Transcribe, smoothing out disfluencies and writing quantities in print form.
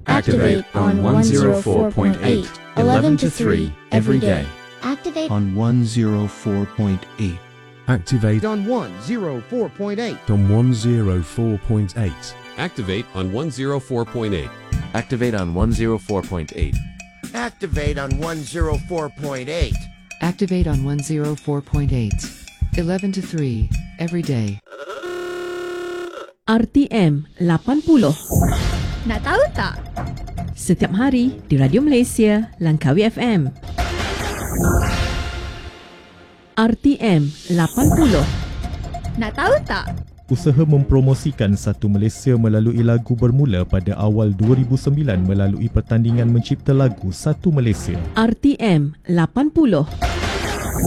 Activate on 104.8, 11 to 3 every day. Activate On 104.8. Activate on 104.8. on 104.8. Activate on 104.8. Activate on 104.8. Activate on 104.8. Activate on 104.8. 11 to 3 every day. RTM 80. Nak tahu tak? Setiap hari di Radio Malaysia, Langkawi FM. RTM 80. Nak tahu tak? Usaha mempromosikan Satu Malaysia melalui lagu bermula pada awal 2009 melalui pertandingan mencipta lagu Satu Malaysia. RTM 80.